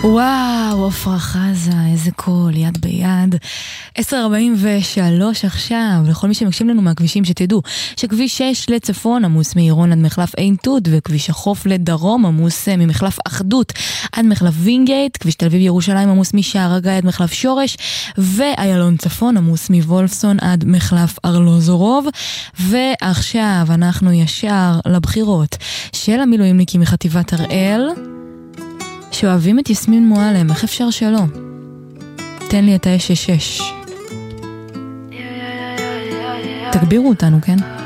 וואו, עפרה חזה, איזה קול, יד ביד. 10:43 עכשיו, לכל מי שמקשיב לנו מהכבישים שתדעו, שכביש 6 לצפון עמוס מעירון עד מחלף עין תות, וכביש החוף לדרום עמוס ממחלף אחדות עד מחלף וינגייט, כביש תל אביב ירושלים עמוס משער הגיא עד מחלף שורש, ואיילון צפון עמוס מוולפסון עד מחלף ארלוזורוב. ועכשיו אנחנו ישר לבחירות של המילואימניקים מחטיבת הראל, שאוהבים את יסמין מועלם, איך אפשר שלא? תן לי את ה-666. תגבירו אותנו, כן?